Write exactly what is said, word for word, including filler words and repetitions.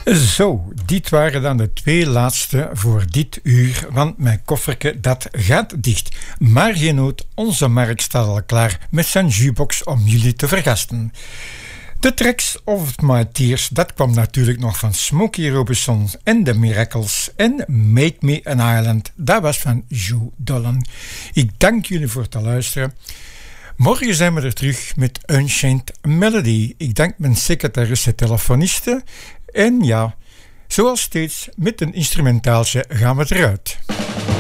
Zo, dit waren dan de twee laatste voor dit uur, want mijn kofferke dat gaat dicht. Maar geen nood, onze Mark staat al klaar met zijn jukebox om jullie te vergasten. De tracks of My Tears, dat kwam natuurlijk nog van Smokey Robinson en The Miracles. En Make Me an Island, dat was van Joe Dolan. Ik dank jullie voor het luisteren. Morgen zijn we er terug met Unchained Melody. Ik dank mijn secretaresse telefoniste. En ja, zoals steeds, met een instrumentaaltje gaan we eruit.